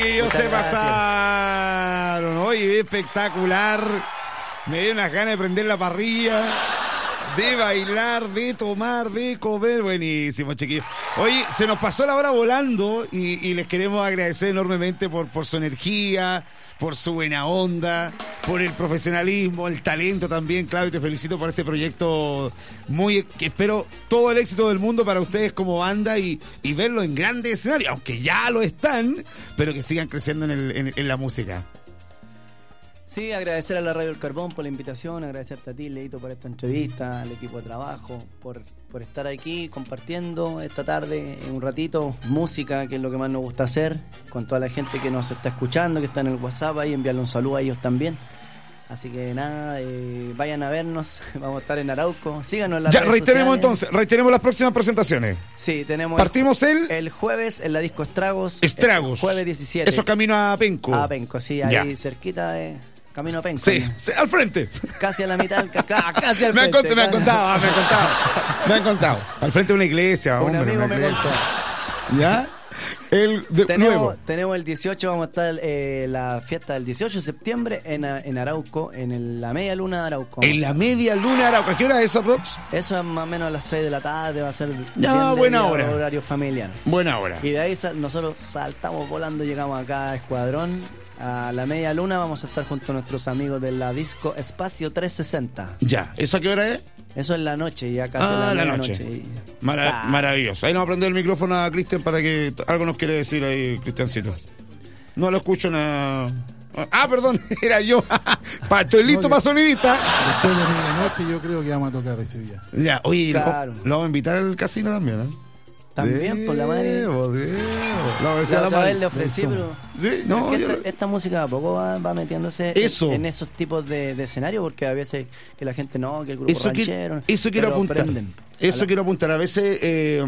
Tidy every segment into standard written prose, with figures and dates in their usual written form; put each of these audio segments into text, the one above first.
chiquillos, Muchas se gracias. pasaron. Oye, espectacular. Me dio unas ganas de prender la parrilla, de bailar, de tomar, de comer. Buenísimo, chiquillos. Oye, se nos pasó la hora volando y les queremos agradecer enormemente por su energía, por su buena onda, por el profesionalismo, el talento también. Claudio, te felicito por este proyecto que espero todo el éxito del mundo para ustedes como banda y verlo en grandes escenarios, aunque ya lo están, pero que sigan creciendo en la música. Sí, agradecer a la Radio El Carbón por la invitación, agradecerte a ti, Leito, por esta entrevista, al equipo de trabajo, por estar aquí compartiendo esta tarde un ratito música, que es lo que más nos gusta hacer, con toda la gente que nos está escuchando, que está en el WhatsApp, ahí enviarle un saludo a ellos también. Así que nada, vayan a vernos, vamos a estar en Arauco, síganos en las Ya, redes reiteremos sociales. entonces, reiteremos las próximas presentaciones. Sí, tenemos Partimos el jueves en la disco Estragos. Estragos. Jueves 17. Eso camino a Penco. A Penco, sí, ahí Ya. cerquita de camino a Penco. Sí, ¿no? sí, al frente. Casi a la mitad, casi al Me han frente. contado. Al frente de una iglesia, Un hombre, amigo una me iglesia. contó. ¿Ya? Nuevo. Tenemos el 18, vamos a estar la fiesta del 18 de septiembre en Arauco, la media luna de Arauco. En la media luna Arauco. ¿A qué hora es eso, Prox? Eso es más o menos a las 6 de la tarde, va a ser Ya, bien buena de hora. horario familiar. Buena hora. Y de ahí nosotros saltamos volando, llegamos acá a Escuadrón. A la media luna vamos a estar junto a nuestros amigos de la disco Espacio 360. Ya, ¿eso a qué hora es? Eso es la noche, ya casi La medianoche. noche. Maravilloso. Ahí nos va a prender el micrófono a Cristian para que algo nos quiere decir ahí, Cristiancito. No lo escucho nada. Perdón, era yo. Estoy listo para sonidista. Después de medianoche yo creo que vamos a tocar ese día. Ya, oye, Claro. lo vamos a invitar al casino también, ¿no? También, por la madre. Lo vamos a decir a La la otra madre. vez le ofrecí, pero Sí, no, es que yo- esta música a poco va metiéndose Eso. en esos tipos de escenarios, porque a veces que la gente no, que el grupo Eso ranchero. quiero pero apuntar. prenden. Eso quiero apuntar. A veces,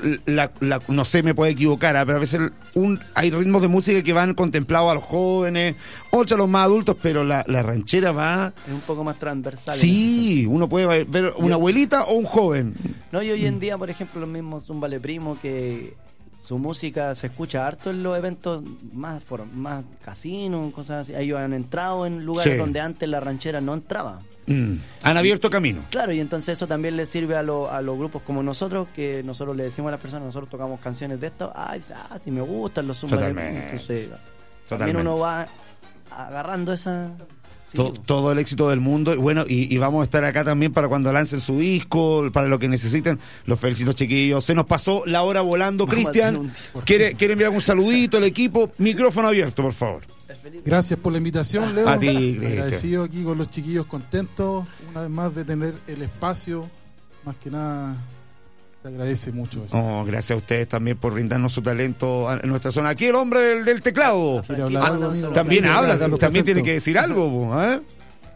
no sé, me puedo equivocar, pero a veces hay ritmos de música que van contemplados a los jóvenes, otros a los más adultos, pero la ranchera va... Es un poco más transversal. Sí, uno puede ver una abuelita o un joven. No, y hoy en día, por ejemplo, los mismos Zumba Le Primo, que su música se escucha harto en los eventos más casinos, cosas así. Ellos han entrado en lugares Sí. donde antes la ranchera no entraba. Han abierto camino. Claro, y entonces eso también le sirve a los grupos como nosotros, que nosotros le decimos a las personas, nosotros tocamos canciones de esto, si me gustan los Zumba Le Primo. Totalmente. Entonces, también Totalmente. uno va agarrando esa... sí, Todo el éxito del mundo. Y bueno, y vamos a estar acá también para cuando lancen su disco, para lo que necesiten. Los felicito, chiquillos. Se nos pasó la hora volando. Vamos a Cristian, hacer ¿quiere enviar un saludito al equipo? Micrófono abierto, por favor. Gracias por la invitación, Leo. A ti, Cristian. Agradecido aquí con los chiquillos, contentos una vez más de tener el espacio. Más que nada, se agradece mucho eso. Oh, gracias a ustedes también por brindarnos su talento en nuestra zona. Aquí el hombre del teclado. ¿Quiere hablar algo, amigo? También Gracias, habla, lo también presento. tiene que decir algo. Po, a ver.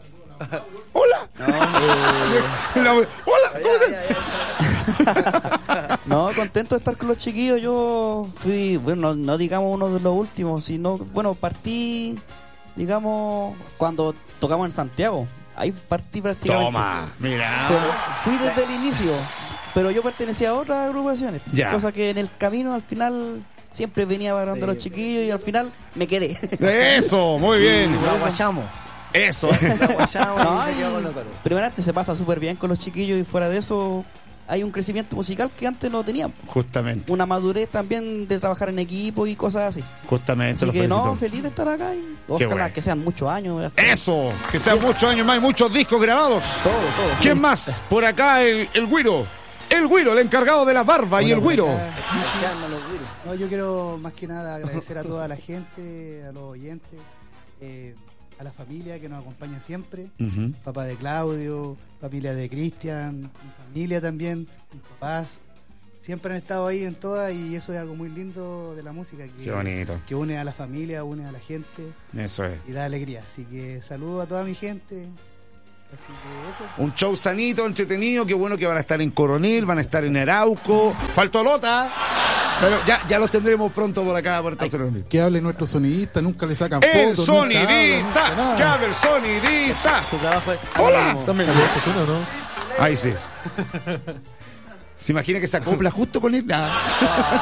Hola. Hola. ¿Cómo te- No, contento de estar con los chiquillos. Yo fui, bueno, no digamos uno de los últimos, sino, bueno, partí, digamos, cuando tocamos en Santiago. Ahí partí prácticamente. Toma, mira. Pero fui desde el inicio, pero yo pertenecía a otras agrupaciones. Ya. Cosa que en el camino al final siempre venía agarrando a los chiquillos y al final me quedé. Eso, muy bien. Lo aguachamos. Eso. Lo aguachamos No, y se y quedó con los coros. primeramente se pasa súper bien con los chiquillos y fuera de eso hay un crecimiento musical que antes no teníamos. Justamente, Una madurez también de trabajar en equipo y cosas así. justamente. Así Lo que felicito. no, feliz de estar acá y ojalá bueno. que sean muchos años. ¿verdad? Eso, que sean muchos años más y muchos discos grabados. Todo. ¿Quién más? Por acá el Güiro. El Güiro, el encargado de la barba y el Güiro. No, yo quiero más que nada agradecer a toda la gente, a los oyentes, a la familia que nos acompaña siempre, Ujú. papá de Claudio, familia de Cristian, mi familia también, mis papás, siempre han estado ahí en todas y eso es algo muy lindo de la música, Qué bonito. que une a la familia, une a la gente Eso es. y da alegría. Así que saludo a toda mi gente. Así que eso. Un show sanito, entretenido. Qué bueno que van a estar en Coronel, van a estar en Arauco. Faltó Lota. Pero ya los tendremos pronto por acá, por esta zona. Que hable nuestro sonidista, nunca le sacan El fotos. nunca hablan, nunca sonidista. nada. Que hable el sonidista. Su trabajo es Hola. anónimo. También. Ahí sí. ¿Se imagina que se acopla justo con él? Nada.